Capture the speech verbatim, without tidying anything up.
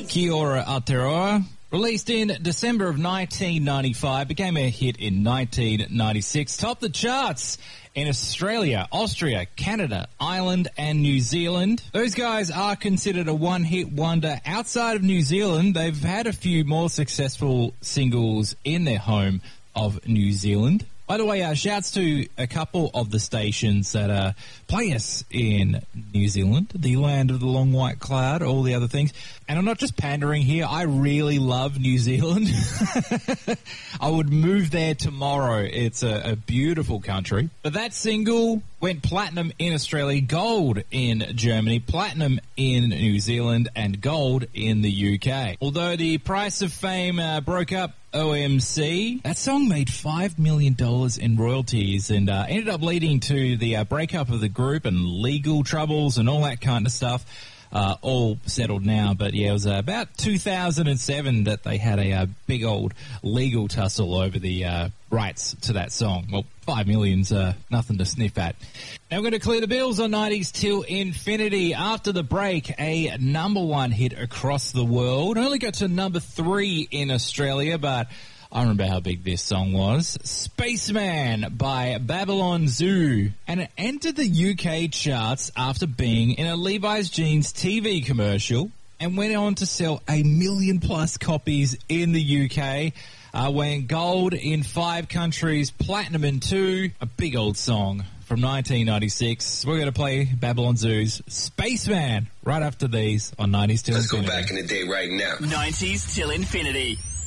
Kia ora Aotearoa. Released in December of nineteen ninety-five, became a hit in nineteen ninety-six, topped the charts in Australia, Austria, Canada, Ireland, and New Zealand. Those guys are considered a one-hit wonder. Outside of New Zealand, they've had a few more successful singles in their home of New Zealand. By the way, uh, shouts to a couple of the stations that uh, play us in New Zealand, the land of the long white cloud, all the other things. And I'm not just pandering here. I really love New Zealand. I would move there tomorrow. It's a, a beautiful country. But that single went platinum in Australia, gold in Germany, platinum in New Zealand, and gold in the U K. Although the Price of Fame uh, broke up O M C, that song made five million dollars in royalties and uh, ended up leading to the uh, breakup of the group and legal troubles and all that kind of stuff. Uh, all settled now, but yeah, it was uh, about two thousand seven that they had a uh, big old legal tussle over the uh, rights to that song. Well, five million's uh, nothing to sniff at. Now we're going to clear the bills on nineties Till Infinity. After the break, a number one hit across the world. Only got to number three in Australia, but I remember how big this song was. Spaceman by Babylon Zoo. And it entered the U K charts after being in a Levi's Jeans T V commercial and went on to sell a million plus copies in the U K. Uh, went gold in five countries, platinum in two. A big old song from nineteen ninety-six. We're going to play Babylon Zoo's Spaceman right after these on nineties Till Let's Infinity. Let's go back in the day right now. nineties Till Infinity.